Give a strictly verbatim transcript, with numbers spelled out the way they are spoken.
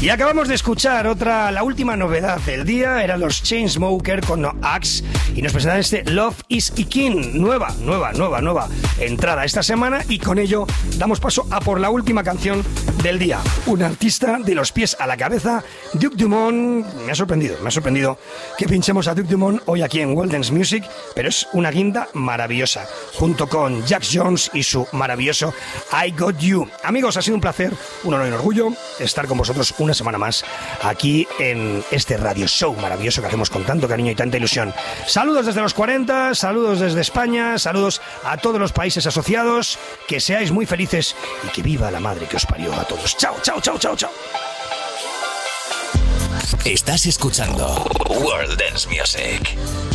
Y acabamos de escuchar otra, la última novedad del día, eran los Chainsmokers con Axe y nos presentan este Love is a King, nueva, nueva, nueva, nueva entrada esta semana, y con ello damos paso a por la última canción del día. Un artista de los pies a la cabeza, Duke Dumont. Me ha sorprendido, me ha sorprendido que pinchemos a Duke Dumont hoy aquí en World Dance Music, pero es una guinda maravillosa, junto con Jax Jones y su maravilloso I Got You. Amigos, ha sido un placer, un honor y un orgullo estar con vosotros una semana más aquí en este radio show maravilloso que hacemos con tanto cariño y tanta ilusión. Saludos desde los cuarenta, saludos desde España, saludos a todos los países asociados, que seáis muy felices y que viva la madre que os parió a todos. Chao, chao, chao, chao, chao. Estás escuchando World Dance Music.